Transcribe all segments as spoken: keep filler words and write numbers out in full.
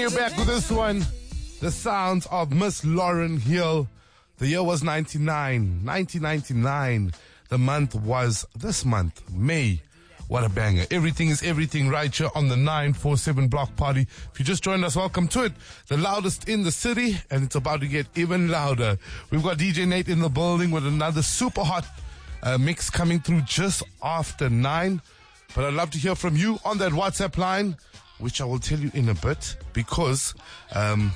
you back with this one. The sounds of Miss Lauryn Hill. The year was ninety-nine. nineteen ninety-nine. The month was this month, May. What a banger. Everything is everything right here on the nine four seven Block Party. If you just joined us, welcome to it. The loudest in the city, and it's about to get even louder. We've got D J Nate in the building with another super hot uh, mix coming through just after nine. But I'd love to hear from you on that WhatsApp line, which I will tell you in a bit, because... Um,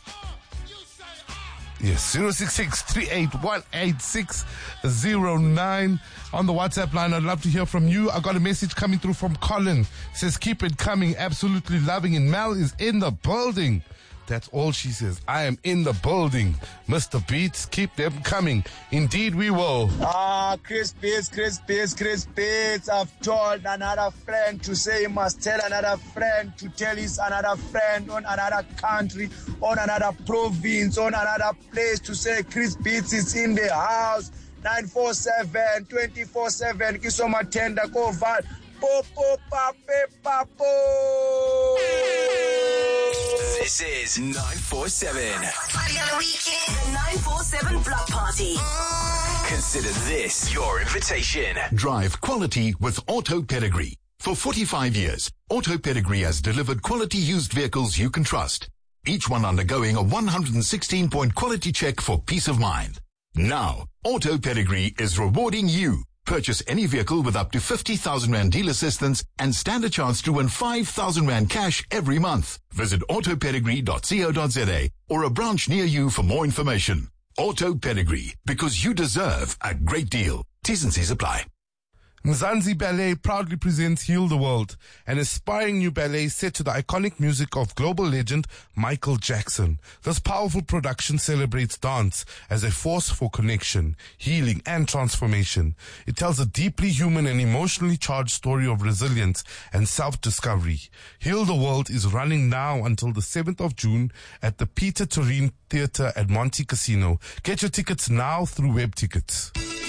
Yes, zero six six, three eight one, eight six zero nine on the WhatsApp line. I'd love to hear from you. I got a message coming through from Colin. It says, keep it coming. Absolutely loving it. Mel is in the building. That's all she says. I am in the building. Mister Beats, keep them coming. Indeed we will. Ah, Chris Beats, Chris Beats, Chris Beats. I've told another friend to say he must tell another friend to tell his another friend on another country, on another province, on another place to say Chris Beats is in the house. nine four seven, twenty-four seven. Kisoma tender koval. Popo pape papo. This is nine four seven. Party on the weekend. The nine four seven Block Party. Consider this your invitation. Drive quality with Auto Pedigree. For forty-five years, Auto Pedigree has delivered quality used vehicles you can trust. Each one undergoing a one hundred sixteen point quality check for peace of mind. Now, Auto Pedigree is rewarding you. Purchase any vehicle with up to fifty thousand rand deal assistance and stand a chance to win five thousand rand cash every month. Visit auto pedigree dot co dot za or a branch near you for more information. Auto Pedigree, because you deserve a great deal. T's and C's apply. Mzansi Ballet proudly presents Heal the World, an aspiring new ballet set to the iconic music of global legend Michael Jackson. This powerful production celebrates dance as a force for connection, healing, and transformation. It tells a deeply human and emotionally charged story of resilience and self-discovery. Heal the World is running now until the seventh of June at the Peter Turin Theatre at Monte Casino. Get your tickets now through web tickets.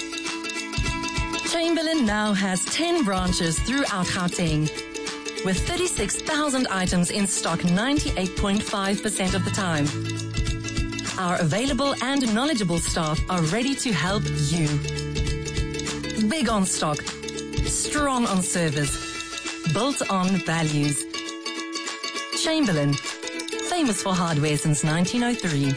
Chamberlain now has ten branches throughout Gauteng. With thirty-six thousand items in stock ninety-eight point five percent of the time. Our available and knowledgeable staff are ready to help you. Big on stock, strong on service, built on values. Chamberlain, famous for hardware since nineteen oh three.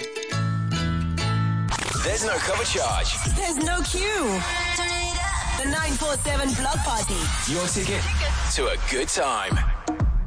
There's no cover charge. There's no queue. The nine four seven Block Party. Your ticket to a good time.